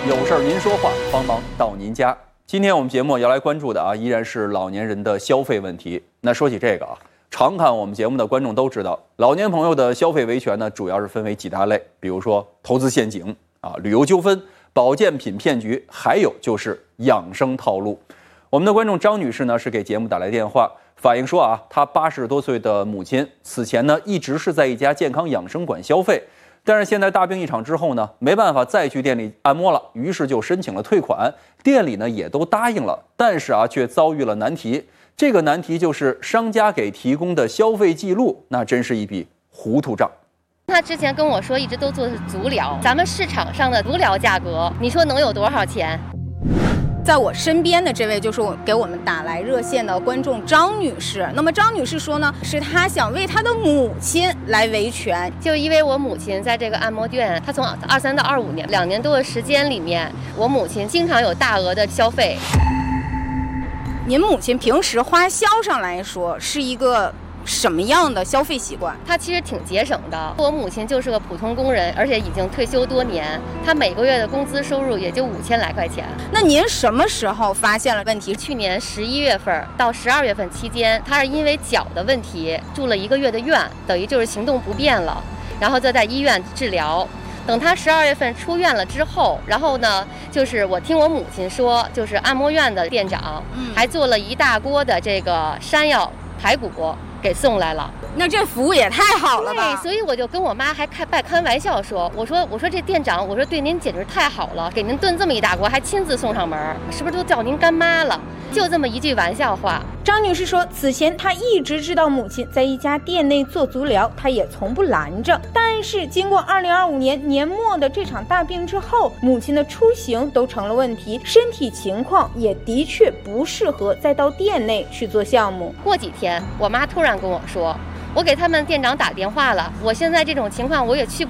有事儿您说话，帮忙到您家。今天我们节目要来关注的依然是老年人的消费问题。那说起这个常看我们节目的观众都知道，老年朋友的消费维权呢，主要是分为几大类，比如说投资陷阱旅游纠纷、保健品骗局，还有就是养生套路。我们的观众张女士呢，是给节目打来电话，反映说她80多岁的母亲此前呢一直是在一家健康养生馆消费。但是现在大病一场之后呢，没办法再去店里按摩了，于是就申请了退款，店里呢也都答应了，但是却遭遇了难题。这个难题就是商家给提供的消费记录，那真是一笔糊涂账。 他之前跟我说一直都做的是足疗，咱们市场上的足疗价格，你说能有多少钱？ 在我身边的这位就是给我们打来热线的观众张女士。那么张女士说呢，是她想为她的母亲来维权， 就因为我母亲在这个按摩店，她从23到25年2年多的时间里面，我母亲经常有大额的消费。 您母亲平时花销上来说是一个什么样的消费习惯？ 她其实挺节省的。我母亲就是个普通工人，而且已经退休多年，她每个月的工资收入也就5000来块钱。 那您什么时候发现了问题？ 去年11月份到12月份期间，她是因为脚的问题住了1个月的院，等于就是行动不便了，然后就在医院治疗。等她12月份出院了之后，然后呢，就是我听我母亲说，就是按摩院的店长还做了一大锅的这个山药排骨给送来了。 那这服务也太好了吧！ 对，所以我就跟我妈还半开玩笑说，我说这店长，我说对您简直太好了，给您炖这么一大锅，还亲自送上门，是不是都叫您干妈了？就这么一句玩笑话。 张女士说，此前她一直知道母亲在一家店内做足疗，她也从不拦着。但是经过2025年年末的这场大病之后，母亲的出行都成了问题，身体情况也的确不适合再到店内去做项目。 过几天，我妈突然跟我说，我给他们店长打电话了，我现在这种情况我也去不